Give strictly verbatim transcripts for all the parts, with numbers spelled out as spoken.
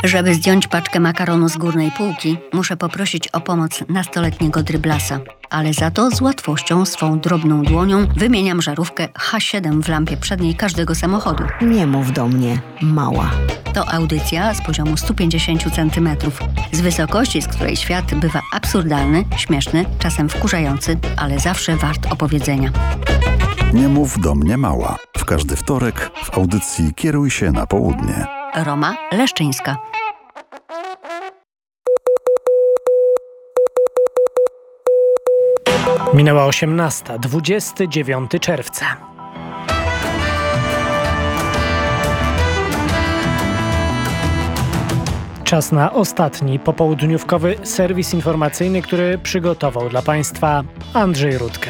Żeby zdjąć paczkę makaronu z górnej półki, muszę poprosić o pomoc nastoletniego dryblasa. Ale za to z łatwością swą drobną dłonią wymieniam żarówkę H siedem w lampie przedniej każdego samochodu. Nie mów do mnie, mała. To audycja z poziomu stu pięćdziesięciu centymetrów. Z wysokości, z której świat bywa absurdalny, śmieszny, czasem wkurzający, ale zawsze wart opowiedzenia. Nie mów do mnie, mała. W każdy wtorek w audycji Kieruj się na południe. Roma Leszczyńska. Minęła osiemnasta, dwudziestego dziewiątego czerwca. Czas na ostatni popołudniówkowy serwis informacyjny, który przygotował dla Państwa Andrzej Rudkę.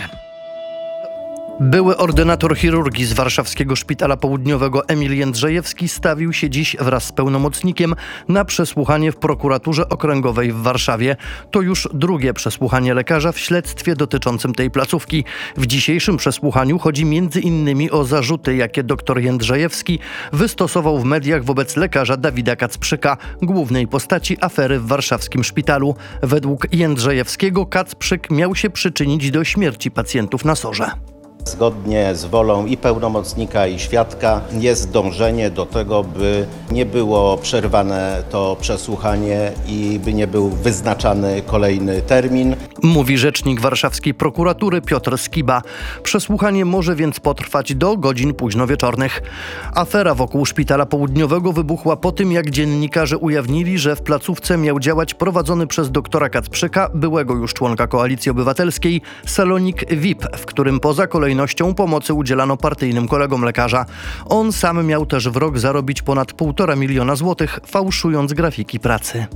Były ordynator chirurgii z warszawskiego Szpitala Południowego Emil Jędrzejewski stawił się dziś wraz z pełnomocnikiem na przesłuchanie w prokuraturze okręgowej w Warszawie. To już drugie przesłuchanie lekarza w śledztwie dotyczącym tej placówki. W dzisiejszym przesłuchaniu chodzi między innymi o zarzuty, jakie dr Jędrzejewski wystosował w mediach wobec lekarza Dawida Kacprzyka, głównej postaci afery w warszawskim szpitalu. Według Jędrzejewskiego Kacprzyk miał się przyczynić do śmierci pacjentów na sorze. Zgodnie z wolą i pełnomocnika, i świadka jest dążenie do tego, by nie było przerwane to przesłuchanie i by nie był wyznaczany kolejny termin. Mówi rzecznik warszawskiej prokuratury Piotr Skiba. Przesłuchanie może więc potrwać do godzin późnowieczornych. Afera wokół Szpitala Południowego wybuchła po tym, jak dziennikarze ujawnili, że w placówce miał działać prowadzony przez doktora Kacprzyka, byłego już członka Koalicji Obywatelskiej, salonik V I P, w którym poza kolejnością pomocy udzielano partyjnym kolegom lekarza. On sam miał też w rok zarobić ponad półtora miliona złotych, fałszując grafiki pracy.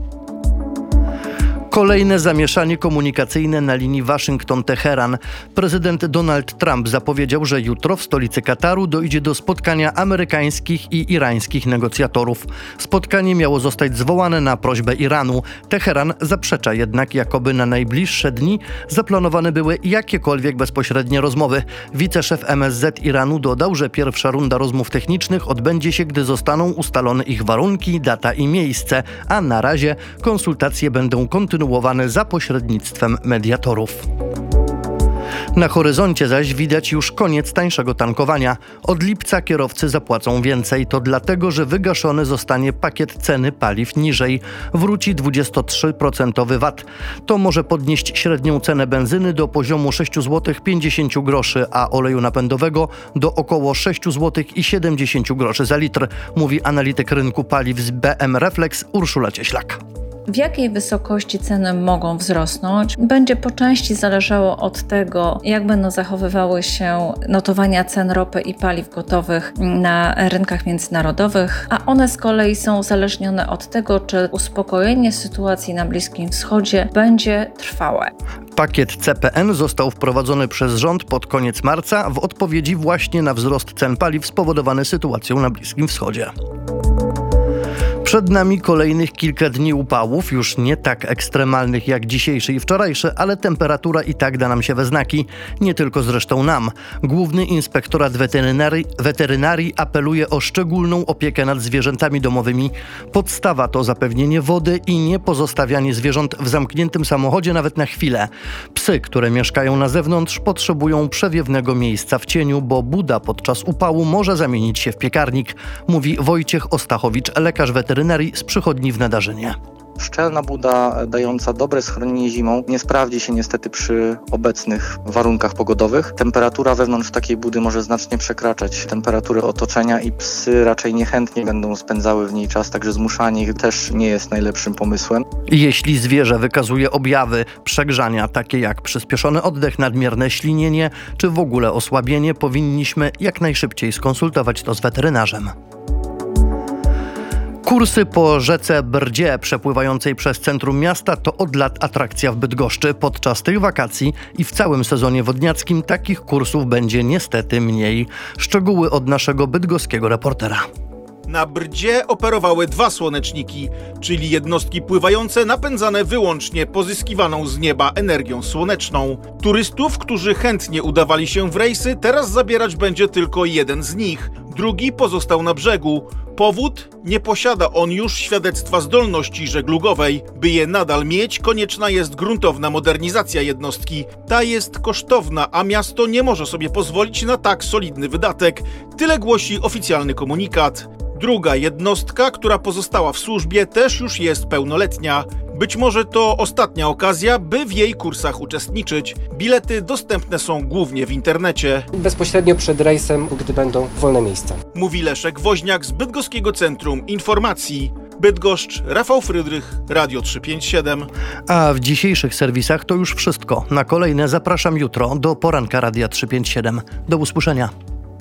Kolejne zamieszanie komunikacyjne na linii Waszyngton-Teheran. Prezydent Donald Trump zapowiedział, że jutro w stolicy Kataru dojdzie do spotkania amerykańskich i irańskich negocjatorów. Spotkanie miało zostać zwołane na prośbę Iranu. Teheran zaprzecza jednak, jakoby na najbliższe dni zaplanowane były jakiekolwiek bezpośrednie rozmowy. Wiceszef M S Z Iranu dodał, że pierwsza runda rozmów technicznych odbędzie się, gdy zostaną ustalone ich warunki, data i miejsce, a na razie konsultacje będą kontynuowane za pośrednictwem mediatorów. Na horyzoncie zaś widać już koniec tańszego tankowania. Od lipca kierowcy zapłacą więcej. To dlatego, że wygaszony zostanie pakiet ceny paliw niżej. Wróci dwudziestotrzyprocentowy V A T. To może podnieść średnią cenę benzyny do poziomu sześć złotych pięćdziesiąt groszy, a oleju napędowego do około sześć złotych siedemdziesiąt groszy za litr, mówi analityk rynku paliw z B M Reflex Urszula Cieślak. W jakiej wysokości ceny mogą wzrosnąć, będzie po części zależało od tego, jak będą zachowywały się notowania cen ropy i paliw gotowych na rynkach międzynarodowych, a one z kolei są uzależnione od tego, czy uspokojenie sytuacji na Bliskim Wschodzie będzie trwałe. Pakiet C P N został wprowadzony przez rząd pod koniec marca w odpowiedzi właśnie na wzrost cen paliw spowodowany sytuacją na Bliskim Wschodzie. Przed nami kolejnych kilka dni upałów, już nie tak ekstremalnych jak dzisiejszy i wczorajszy, ale temperatura i tak da nam się we znaki. Nie tylko zresztą nam. Główny Inspektorat Weterynarii, weterynarii apeluje o szczególną opiekę nad zwierzętami domowymi. Podstawa to zapewnienie wody i nie pozostawianie zwierząt w zamkniętym samochodzie nawet na chwilę. Psy, które mieszkają na zewnątrz, potrzebują przewiewnego miejsca w cieniu, bo buda podczas upału może zamienić się w piekarnik, mówi Wojciech Ostachowicz, lekarz weterynarii z przychodni w Nadarzynie. Szczelna buda dająca dobre schronienie zimą nie sprawdzi się niestety przy obecnych warunkach pogodowych. Temperatura wewnątrz takiej budy może znacznie przekraczać temperatury otoczenia i psy raczej niechętnie będą spędzały w niej czas, także zmuszanie ich też nie jest najlepszym pomysłem. Jeśli zwierzę wykazuje objawy przegrzania, takie jak przyspieszony oddech, nadmierne ślinienie czy w ogóle osłabienie, powinniśmy jak najszybciej skonsultować to z weterynarzem. Kursy po rzece Brdzie przepływającej przez centrum miasta to od lat atrakcja w Bydgoszczy. Podczas tych wakacji i w całym sezonie wodniackim takich kursów będzie niestety mniej. Szczegóły od naszego bydgoskiego reportera. Na Brdzie operowały dwa słoneczniki, czyli jednostki pływające napędzane wyłącznie pozyskiwaną z nieba energią słoneczną. Turystów, którzy chętnie udawali się w rejsy, teraz zabierać będzie tylko jeden z nich. drugi pozostał na brzegu. Powód? Nie posiada on już świadectwa zdolności żeglugowej. By je nadal mieć, konieczna jest gruntowna modernizacja jednostki. Ta jest kosztowna, a miasto nie może sobie pozwolić na tak solidny wydatek. Tyle głosi oficjalny komunikat. Druga jednostka, która pozostała w służbie, też już jest pełnoletnia. Być może to ostatnia okazja, by w jej kursach uczestniczyć. Bilety dostępne są głównie w internecie. Bezpośrednio przed rejsem, gdy będą wolne miejsca. Mówi Leszek Woźniak z Bydgoskiego Centrum Informacji. Bydgoszcz, Rafał Frydrych, Radio trzysta pięćdziesiąt siedem. A w dzisiejszych serwisach to już wszystko. Na kolejne zapraszam jutro do poranka Radia trzysta pięćdziesiąt siedem. Do usłyszenia.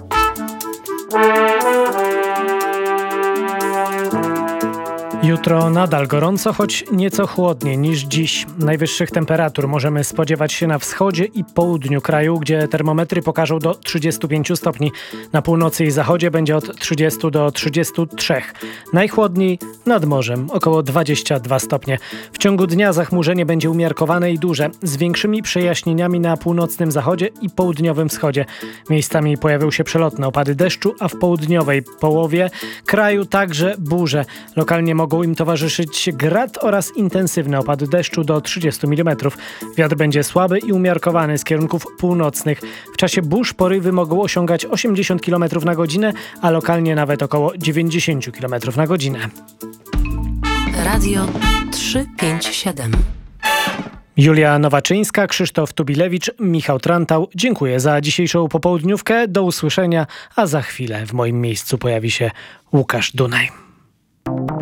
Jutro nadal gorąco, choć nieco chłodniej niż dziś. Najwyższych temperatur możemy spodziewać się na wschodzie i południu kraju, gdzie termometry pokażą do trzydziestu pięciu stopni. Na północy i zachodzie będzie od trzydziestu do trzydziestu trzech. Najchłodniej nad morzem, około dwadzieścia dwa stopnie. W ciągu dnia zachmurzenie będzie umiarkowane i duże, z większymi przejaśnieniami na północnym zachodzie i południowym wschodzie. Miejscami pojawią się przelotne opady deszczu, a w południowej połowie kraju także burze. Lokalnie mogą im towarzyszyć grad oraz intensywne opady deszczu do trzydziestu milimetrów. Wiatr będzie słaby i umiarkowany z kierunków północnych. W czasie burz porywy mogą osiągać osiemdziesiąt kilometrów na godzinę, a lokalnie nawet około dziewięćdziesiąt kilometrów na godzinę. Radio trzysta pięćdziesiąt siedem. Julia Nowaczyńska, Krzysztof Tubilewicz, Michał Trantał. Dziękuję za dzisiejszą popołudniówkę. Do usłyszenia, a za chwilę w moim miejscu pojawi się Łukasz Dunaj.